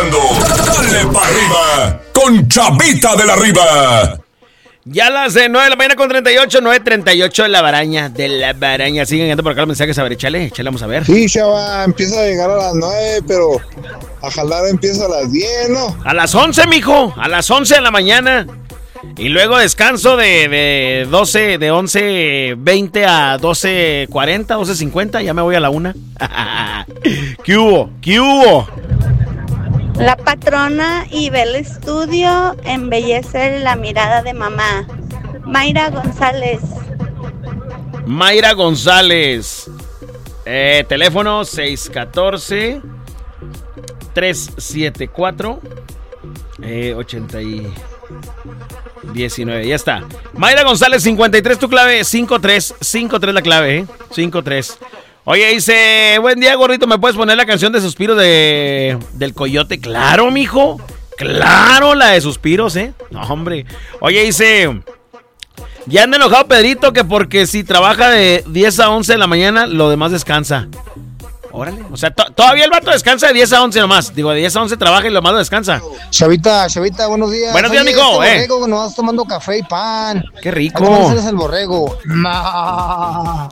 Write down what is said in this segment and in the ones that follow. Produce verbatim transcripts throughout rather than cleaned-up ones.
Dale para arriba con Chavita de la Riva. Ya las de nueve de la mañana con treinta y ocho, nueve treinta y ocho de la baraña, de la baraña. Siguen yendo por acá los mensajes, a ver, échale, échale, vamos a ver. Sí, chava, empieza a llegar a las nueve, pero a jalar empieza a las diez, ¿no? A las once, mijo, a las once de la mañana. Y luego descanso de, de doce, de once veinte a doce cuarenta, doce cincuenta, ya me voy a la una. ¿Qué hubo? ¿Qué hubo? La patrona y Bel Estudio embellece la mirada de mamá. Mayra González. Mayra González. Eh, teléfono seis uno cuatro, tres siete cuatro, ochenta y diecinueve. Ya está. Mayra González, cincuenta y tres tu clave, cincuenta y tres, cincuenta y tres la clave, ¿eh? cincuenta y tres. Oye, dice, buen día, gordito, ¿me puedes poner la canción de Suspiros de del Coyote? Claro, mijo, claro, la de Suspiros, ¿eh? No, hombre. Oye, dice, ya anda enojado Pedrito que porque si trabaja de diez a once de la mañana, lo demás descansa. Órale, o sea, to- todavía el vato descansa de diez a once nomás. Digo, de diez a once trabaja y lo demás descansa. Chavita, Chavita, buenos días. Buenos días, Oye, mijo, este eh. borrego, no vas tomando café y pan. Qué rico. ¿Cómo haces el borrego? Ma.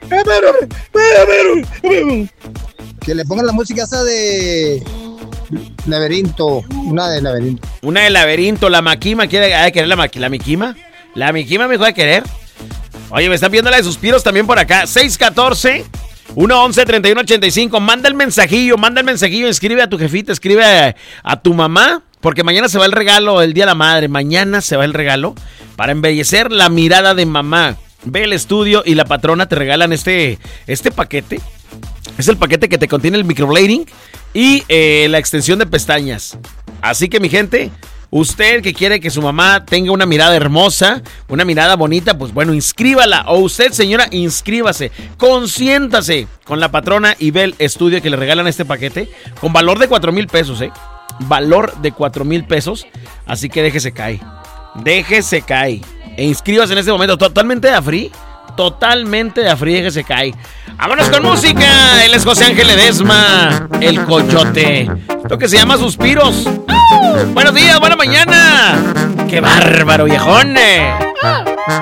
Que le pongan la música esa de Laberinto, una de Laberinto. Una de Laberinto, la Maquima, ¿quiere ha de querer la, maqui, la Miquima? La Miquima me dejó de querer. Oye, me están viendo la de Suspiros también por acá. seis uno cuatro, uno once, treinta y uno ochenta y cinco. Manda el mensajillo, manda el mensajillo. Escribe a tu jefita, escribe a, a tu mamá. Porque mañana se va el regalo, el Día de la Madre. Mañana se va el regalo para embellecer la mirada de mamá. Ve el estudio y la patrona te regalan este, este paquete. Es el paquete que te contiene el microblading y eh, la extensión de pestañas. Así que, mi gente, usted que quiere que su mamá tenga una mirada hermosa, una mirada bonita, pues bueno, inscríbala. O usted, señora, inscríbase. Consiéntase con la patrona y ve el estudio que le regalan este paquete con valor de cuatro mil pesos, ¿eh? Valor de cuatro mil pesos. Así que déjese caer. Déjese caer. E inscríbase en este momento. Totalmente de free. Totalmente de free. Déjese caer. Vámonos con música. Él es José Ángel Ledesma, el Coyote. Esto que se llama Suspiros. ¡Ah! Buenos días, buena mañana. ¡Qué bárbaro, viejón!